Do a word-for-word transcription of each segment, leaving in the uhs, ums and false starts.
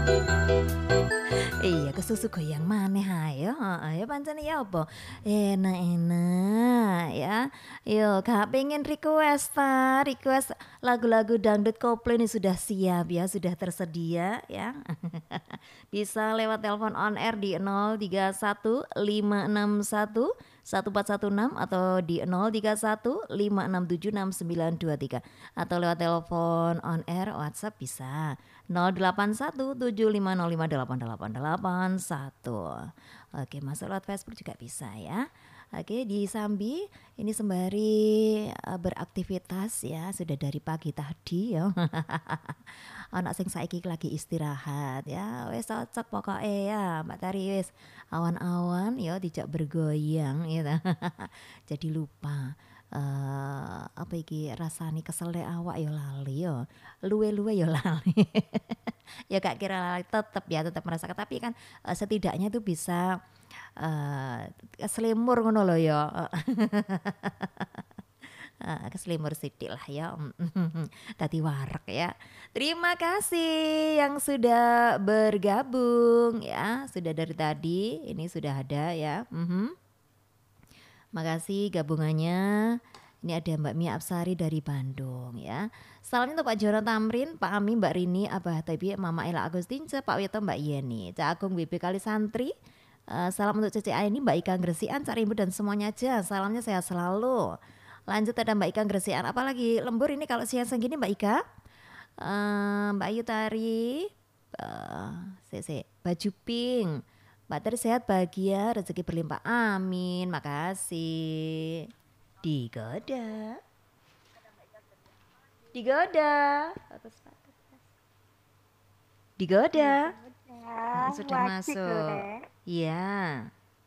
Iya kesusu goyang maneh ae ya, heeh, ya pancen ya apa, enak-enak ya. Yo Kak pengen request ta, request lagu-lagu dangdut Koplo ini sudah siap ya, sudah tersedia ya. Bisa lewat telepon on air di nol tiga satu lima enam satu satu empat satu enam atau di nol tiga satu lima enam tujuh enam sembilan dua tiga atau lewat telepon on air WhatsApp bisa nol delapan satu tujuh lima nol lima delapan delapan delapan satu. Oke, masuk lewat Facebook juga bisa ya. Oke, di Sambi ini sembari eh, beraktivitas ya, sudah dari pagi tadi ya. Anak sing saiki lagi istirahat ya. Wes cocok pokoknya ya, Mbak Tari wes awan-awan ya dijak bergoyang gitu. Jadi lupa eh apa iki rasane kesel nek awak ya lali ya. Luwe-luwe ya lali. Ya gak kira lali tetep ya, tetap merasakan tapi kan eh, setidaknya itu bisa eh keselimur ngono loh ya. Heeh, keselimur sithik lah ya. Tadi warak ya. Terima kasih yang sudah bergabung ya, sudah dari tadi ini sudah ada ya. Mhm. Makasih gabungannya. Ini ada Mbak Mia Apsari dari Bandung ya. Salamnya untuk Pak Jono Tamrin, Pak Ami, Mbak Rini, Abah Tebi, Mama Ella Agustince, Pak Wito, Mbak Yeni, Cak Agung B B Kali Santri. Eh, salam untuk Cece Aini, Mbak Ika Gresian, Cak Rimbu dan semuanya aja. Salamnya sehat selalu. Lanjut ada Mbak Ika Gresian. Apalagi lembur ini kalau siang-siang gini Mbak Ika. Eh, Mbak Ayu Tari, eh, se- se, Baju Pink. Mbak Tari sehat bahagia, rezeki berlimpah. Amin. Makasih. Digoda. Digoda. Bagus, bagus. Digoda. Ya, Ah, sudah wajib loh, masuk. Rek. Iya.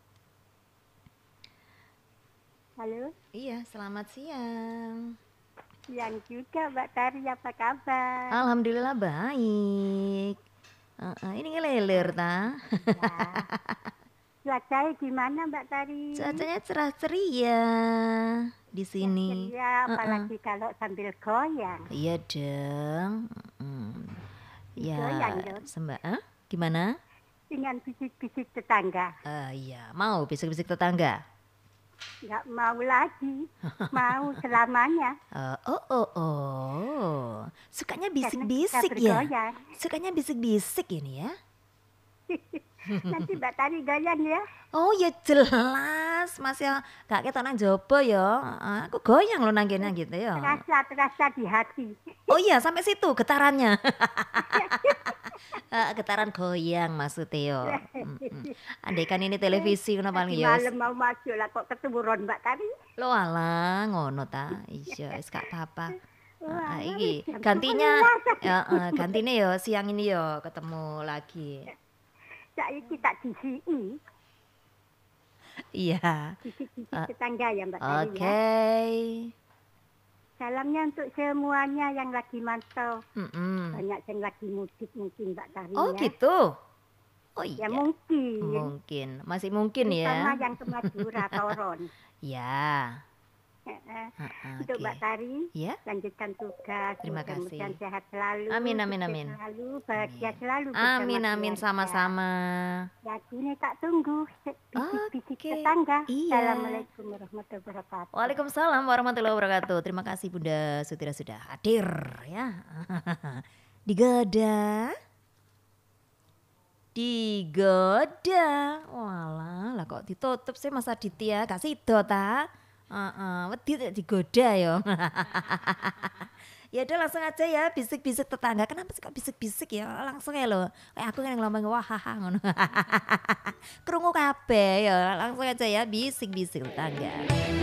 Halo, Iya, selamat siang. siang juga Mbak Tari, apa kabar? Alhamdulillah baik. Heeh, ini ngeleler ta. Ya, cuacanya gimana Mbak Tari? Cuacanya cerah ceria di Ya, sini. ceria, apalagi kalau sambil goyang. Iya dong. Mm. Ya, Goyang dong, sembah. Hah? Gimana? dengan bisik-bisik tetangga. Eh, iya, mau bisik-bisik tetangga. Nggak mau lagi, mau selamanya. Eh, oh, oh, oh. Sukanya Karena kita bisik-bisik ya? bergoyang. Sukanya bisik-bisik ini ya? Nanti Mbak Tari goyang ya. Oh ya jelas, Mas ya gak ketok nang jopo ya. Heeh, aku goyang loh nang kene gitu ya. Terasa-terasa di hati. Oh iya sampai situ getarannya. Eh, getaran goyang maksudnya yo. Mm-mm. Andai kan ini televisi ngono paling Tadi ya. malam mau masuk lah kok ketemuron Mbak Tari. Lo alah ngono ta. Iya wis gak apa-apa. Wah, Heeh, iki jam gantinya sebelas. ya eh, gantinya yo siang ini yo ketemu lagi. Saiki tak disiki, Iya. bisik-bisik Eh, tetangga ya Mbak Tari Oke. ya. Salamnya untuk semuanya yang lagi mantau. Mm-mm. Banyak yang lagi mudik mungkin Mbak Tari Oh ya. gitu. Oh Ya iya. mungkin. Mungkin, masih mungkin Terutama ya. yang ke Madura, Toron. Ya, Eh, eh. heeh, Untuk oke. Mbak Tari, Ya, lanjutkan tugas. terima Mudah-mudahan kasih. sehat selalu. Amin, amin, sukses amin. selalu, bahagia Amin. selalu bersama Amin, amin, keluarga. sama-sama. Lagu ini tak tunggu. Bisik-bisik Oke, tetangga. iya. Assalamualaikum warahmatullahi wabarakatuh. Waalaikumsalam warahmatullahi wabarakatuh. Terima kasih Bunda Sutira sudah hadir ya. Digoda, digoda. Walah, lah kok ditutup sih Mas Aditya? Gak sido ta? Heeh, wedi nek digoda ya. Ya udah langsung aja ya bisik-bisik tetangga. Kenapa sih kok bisik-bisik ya? Langsung ya loh. Kayak aku kan ngomong wah haha ngono. Krungu kabeh ya. Langsung aja ya bisik-bisik tetangga.